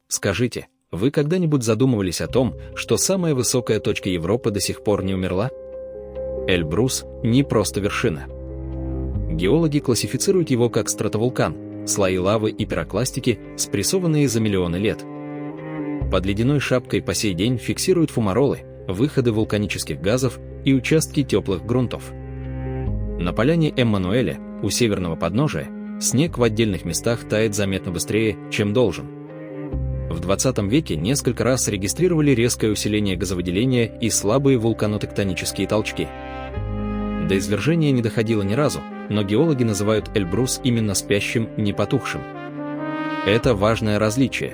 Скажите, вы когда-нибудь задумывались о том, что самая высокая точка Европы до сих пор не умерла? Эльбрус – не просто вершина. Геологи классифицируют его как стратовулкан, слои лавы и пирокластики, спрессованные за миллионы лет. Под ледяной шапкой по сей день фиксируют фумаролы, выходы вулканических газов и участки теплых грунтов. На поляне Эммануэля, у северного подножия, снег в отдельных местах тает заметно быстрее, чем должен. В 20 веке несколько раз регистрировали резкое усиление газовыделения и слабые вулканотектонические толчки. До извержения не доходило ни разу, но геологи называют Эльбрус именно спящим, не потухшим. Это важное различие.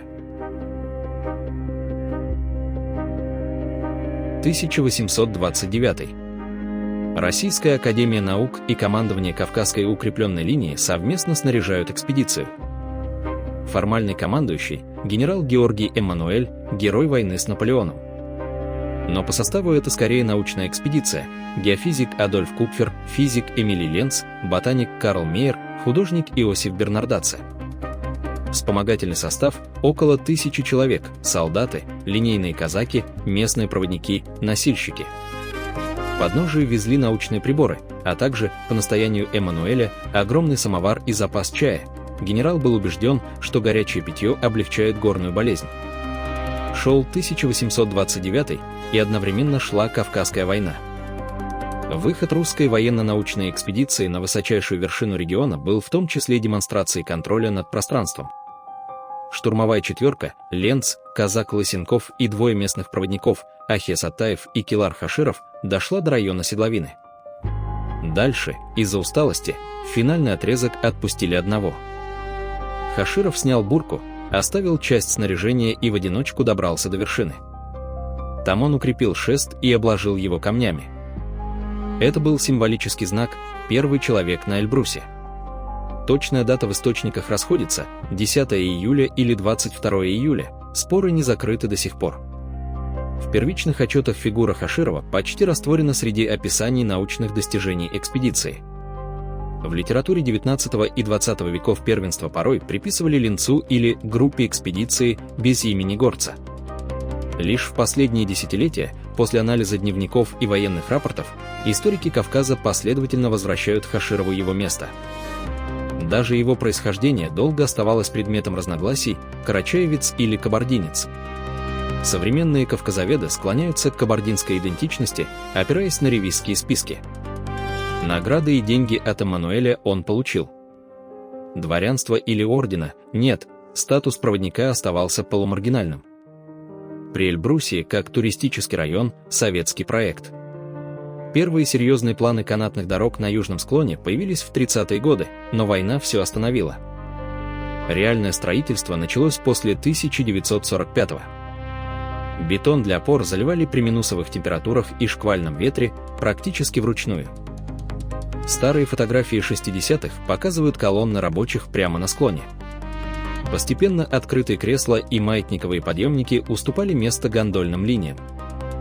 1829. Российская академия наук и командование Кавказской укрепленной линии совместно снаряжают экспедицию. Формальный командующий – генерал Георгий Эммануэль, герой войны с Наполеоном. Но по составу это скорее научная экспедиция: геофизик Адольф Купфер, физик Эмили Ленц, ботаник Карл Мейер, художник Иосиф Бернардацци. Вспомогательный состав – около 1000 человек, солдаты, линейные казаки, местные проводники, носильщики. К подножию везли научные приборы, а также, по настоянию Эммануэля, огромный самовар и запас чая. Генерал был убежден, что горячее питье облегчает горную болезнь. Шел 1829, и одновременно шла Кавказская война. Выход русской военно-научной экспедиции на высочайшую вершину региона был в том числе демонстрацией контроля над пространством. Штурмовая четверка, Ленц, казак Лысенков и двое местных проводников, Ахес Атаев и Килар Хаширов, дошла до района Седловины. Дальше, из-за усталости, в финальный отрезок отпустили одного. Хаширов снял бурку, оставил часть снаряжения и в одиночку добрался до вершины. Там он укрепил шест и обложил его камнями. Это был символический знак «Первый человек на Эльбрусе». Точная дата в источниках расходится – 10 июля или 22 июля, споры не закрыты до сих пор. В первичных отчетах фигура Хаширова почти растворена среди описаний научных достижений экспедиции. В литературе XIX и XX веков первенство порой приписывали Ленцу или группе экспедиции без имени горца. Лишь в последние десятилетия, после анализа дневников и военных рапортов, историки Кавказа последовательно возвращают Хаширову его место. Даже его происхождение долго оставалось предметом разногласий – карачаевец или кабардинец. Современные кавказоведы склоняются к кабардинской идентичности, опираясь на ревизские списки. Награды и деньги от Эммануэля он получил. Дворянства или ордена – нет, статус проводника оставался полумаргинальным. При Эльбрусе, как туристический район, советский проект. Первые серьезные планы канатных дорог на южном склоне появились в 30-е годы, но война все остановила. Реальное строительство началось после 1945-го. Бетон для опор заливали при минусовых температурах и шквальном ветре практически вручную. Старые фотографии 60-х показывают колонны рабочих прямо на склоне. Постепенно открытые кресла и маятниковые подъемники уступали место гондольным линиям.